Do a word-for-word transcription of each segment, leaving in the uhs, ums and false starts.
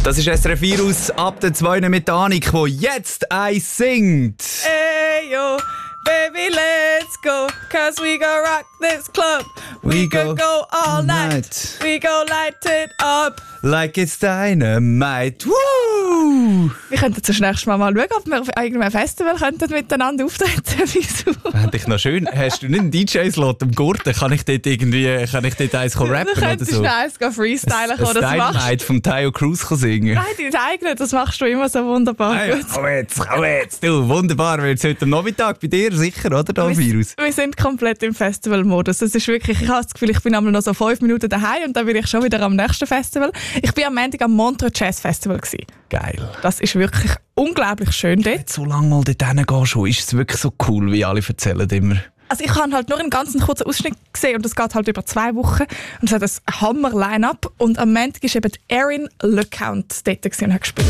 Das ist S R F Virus ab der zwei mit Anik, die jetzt eins singt. Hey yo, baby, let's go, cause we go rock this club. We, we go, go all night. night. We go light it up. Like it's dynamite. Woo! Wir könnten das nächstes Mal mal schauen, ob wir auf irgendeinem Festival könnten miteinander auftreten. Wieso? Fände ich noch schön. Hast du nicht einen D J-Slot am Gurten? Kann ich dort irgendwie, kann ich dort eins rappen oder so? Du könntest eins freestylen kommen. Das Dynamite vom Tayo Cruz singen. Nein, dein eigenes, das machst du immer so wunderbar hey, gut. Komm jetzt, komm jetzt. Du, wunderbar wird es heute am Nachmittag bei dir sicher, oder, da wir, Virus? Wir sind komplett im Festival-Modus. Das ist wirklich, ich habe das Gefühl, ich bin einmal noch so fünf Minuten daheim und dann bin ich schon wieder am nächsten Festival. Ich bin am Montag am Montreux Jazz Festival gewesen. Geil. Das ist wirklich unglaublich schön dort. Wenn du so lange mal dort hingehst, schon, ist es wirklich so cool, wie alle erzählen immer. Also ich habe halt nur einen ganz kurzen Ausschnitt gesehen und das geht halt über zwei Wochen und es hat ein Hammer-Line-Up und am Montag war eben Erin LeCount dort und hat gespielt.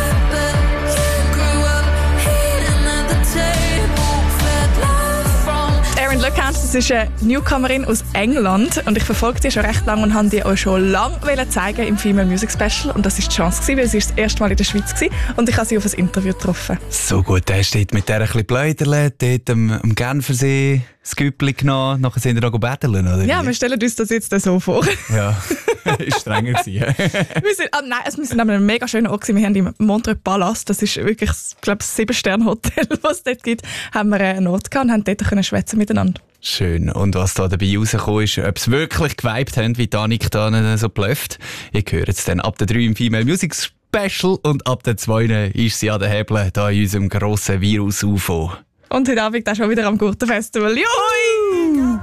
Erin LeCount, das ist eine Newcomerin aus England und ich verfolge die schon recht lange und habe die auch schon lange zeigen im Female Music Special und das war die Chance gewesen, weil sie ist das erste Mal in der Schweiz war und ich habe sie auf ein Interview getroffen. So gut, da steht mit der ein bisschen Pläuderle, dort am, am Genfersee das Güppli genommen, nachher sind wir noch betteln, oder? Ja, wir stellen uns das jetzt so vor. Ja, ist strenger gewesen. wir sind, ah, nein, also wir sind an einem mega schönen Ort gewesen. Wir haben im Montreux Palace, das ist wirklich, ich glaube, ein sieben-Sterne-Hotel, was es dort gibt, haben wir einen Ort gehabt und haben dort können schwätzen miteinander. Schön. Und was da dabei rausgekommen ist, ob es wirklich geweibt haben, wie Danik da so blöfft, ihr hört es dann ab der drei im Female Music Special und ab der zwei ist sie an den Hebeln, da in unserem grossen Virus-U F O. Und heute Abend auch schon wieder am Gurtenfestival. Juhu!